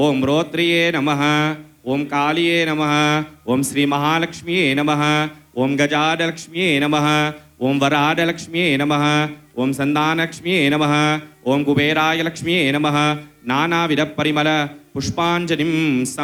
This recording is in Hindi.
ओम रोत्रिये नमः, ओम कालिये नमः, ओम श्री महालक्ष्मीये नमः, ओम गजादलक्ष्मीये नमः, ओम वराडलक्ष्मीये नमः, ओम संदानलक्ष्मीये नमः, ओम कुबेराय लक्ष्मीये नमः। नानाविध परिमल पुष्पांजलिं